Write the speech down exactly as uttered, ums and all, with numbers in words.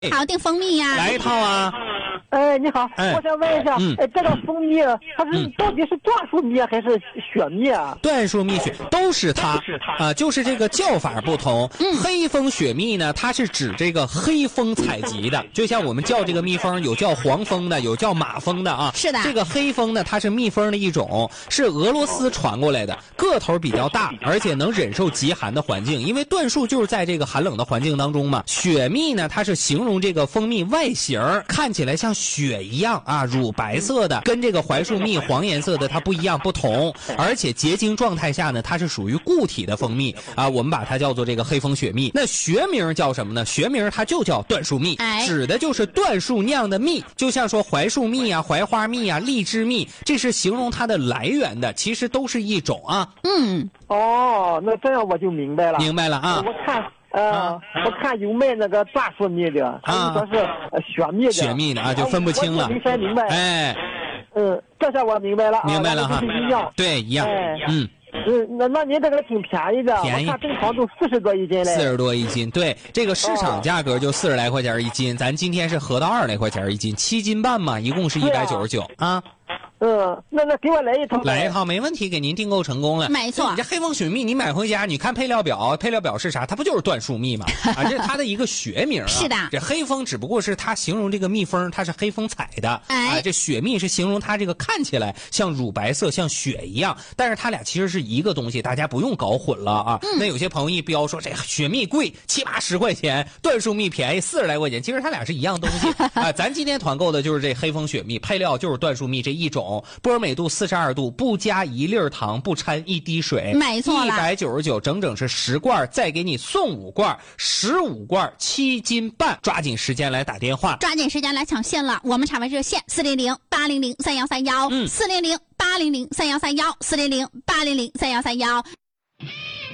好，订蜂蜜呀、 来一套啊！ 哎，你好， 哎我想问一下， 嗯哎，这个蜂蜜它是嗯到底是椴树蜜还是雪蜜啊？ 椴树蜜雪都是它啊，就是这个叫法不同。 嗯黑蜂雪蜜呢，它是指这个黑蜂采集的，就像我们叫这个蜜蜂，有叫黄蜂的，有叫马蜂的啊。 是的这个黑蜂呢，它是蜜蜂的一种，是俄罗斯传过来的，个头比较大，而且能忍受极寒的环境，因为椴树就是在这个寒冷的环境当中嘛。雪蜜呢，它是形容这个蜂蜜外形看起来像雪一样啊，乳白色的，跟这个槐树蜜黄颜色的它不一样不同，而且结晶状态下呢，它是属于固体的蜂蜜啊，我们把它叫做这个黑蜂雪蜜。那学名叫什么呢？学名它就叫椴树蜜， 哎指的就是椴树酿的蜜，就像说槐树蜜啊、槐花蜜啊、荔枝蜜，这是形容它的来源的，其实都是一种啊。 嗯， 哦，那这样我就明白了。 明白了啊？ 我看，呃， 啊我看有卖那个椴树蜜的，还有说是呃雪蜜的。 雪蜜的啊，就分不清了我没分明白。 哎， 嗯，这下我明白了啊。 明白了哈完全是一样。 对，一样。 哎嗯。 嗯，那那您这个挺便宜的， 便宜我看正常都四十多一斤嘞。 四十多一斤，对，这个市场价格就四十来块钱一斤，咱今天是合到二十来块钱一斤，七斤半嘛，一共是一百九十九啊。 嗯，那那给我来一套。 来一套没问题，给您订购成功了。 没错你这黑蜂雪蜜，你买回家，你看配料表，配料表是啥？它不就是椴树蜜吗？啊，这是它的一个学名啊。 是的这黑蜂只不过是它形容这个蜜蜂，它是黑蜂采的。 哎啊，这雪蜜是形容它这个看起来像乳白色，像雪一样，但是它俩其实是一个东西，大家不用搞混了啊。 嗯、 那有些朋友一标说这雪蜜贵七八十块钱，椴树蜜便宜四十来块钱，其实它俩是一样东西啊。咱今天团购的就是这黑蜂雪蜜，配料就是椴树蜜这一种，波尔美度四十二度，不加一粒糖，不掺一滴水， 没错了， 一百九十九，整整是十罐，再给你送五罐，十五罐，七斤半，抓紧时间来打电话， 抓紧时间来抢线了。我们场外热线四零零八零零三幺三幺，四零零八零零三幺三幺，四零零八零零三幺三幺。